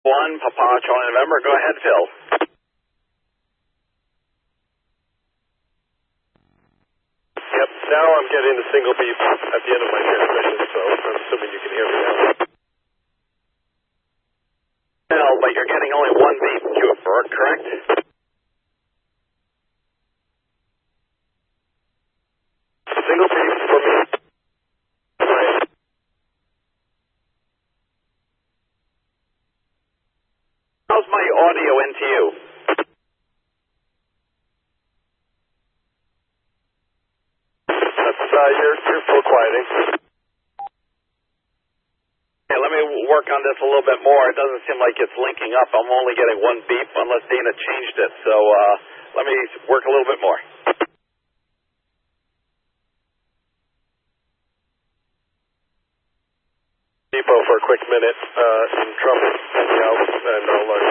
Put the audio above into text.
1, Papa Charlie November. Go ahead, Phil. Yep, now I'm getting the single beep at the end of my transmission, so I'm assuming you can hear me now. No, but you're getting only one beep, correct? Single beep for me. Right. How's my audio into you? You're full quieting. Okay, let me work on this a little bit more. It doesn't seem like it's linking up. I'm only getting one beep unless Dana changed it. So let me work a little bit more. Depot for a quick minute in trouble. And I'll